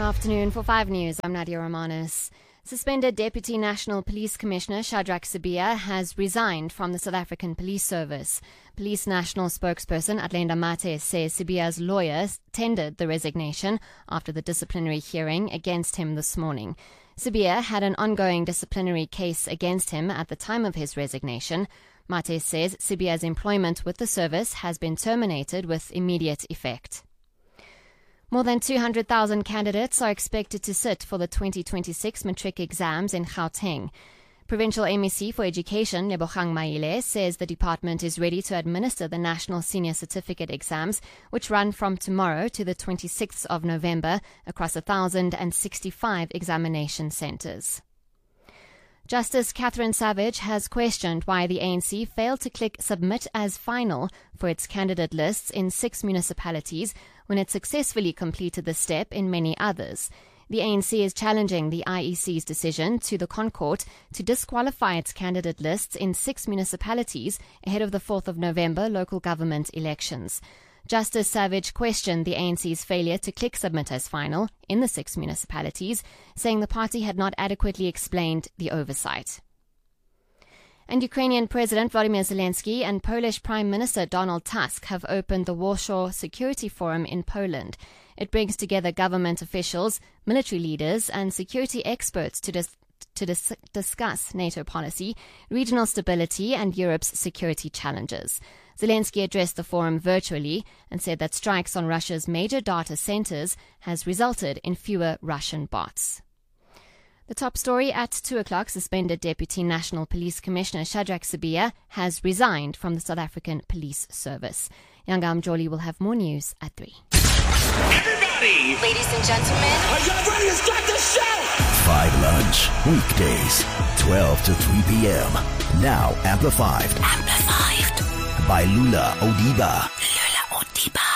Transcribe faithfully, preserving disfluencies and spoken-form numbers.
afternoon. For five News, I'm Nadia Romanis. Suspended Deputy National Police Commissioner Shadrack Sibiya has resigned from the South African Police Service. Police National spokesperson Athlenda Mathe says Sibiya's lawyer tendered the resignation after the disciplinary hearing against him this morning. Sibiya had an ongoing disciplinary case against him at the time of his resignation. Mathe says Sibiya's employment with the service has been terminated with immediate effect. More than two hundred thousand candidates are expected to sit for the twenty twenty-six matric exams in Gauteng. Provincial M E C for Education, Lebogang Maile, says the department is ready to administer the National Senior Certificate exams, which run from tomorrow to the twenty-sixth of November across one thousand sixty-five examination centres. Justice Catherine Savage has questioned why the A N C failed to click Submit as Final for its candidate lists in six municipalities when it successfully completed the step in many others. The A N C is challenging the I E C's decision to the ConCourt to disqualify its candidate lists in six municipalities ahead of the fourth of November local government elections. Justice Savage questioned the A N C's failure to click Submit as Final in the six municipalities, saying the party had not adequately explained the oversight. And Ukrainian President Volodymyr Zelensky and Polish Prime Minister Donald Tusk have opened the Warsaw Security Forum in Poland. It brings together government officials, military leaders, and security experts to dis- to dis- discuss NATO policy, regional stability, and Europe's security challenges. Zelensky addressed the forum virtually and said that strikes on Russia's major data centers has resulted in fewer Russian bots. The top story at two o'clock, suspended Deputy National Police Commissioner Shadrack Sibiya has resigned from the South African Police Service. Yanga Mjoli will have more news at three. Everybody! Ladies and gentlemen, are y'all ready to start the show? Five Lunch, weekdays, twelve to three p.m. Now amplified. Amplified. By Lula Odiba. Lula Odiba.